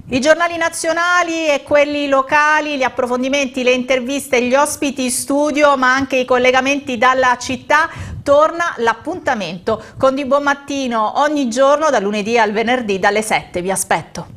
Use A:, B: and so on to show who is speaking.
A: I giornali nazionali e quelli locali, gli approfondimenti, le interviste, gli ospiti in studio, ma anche i collegamenti dalla città. Torna l'appuntamento con Di Buon Mattino ogni giorno, dal lunedì al venerdì, dalle 7. Vi aspetto.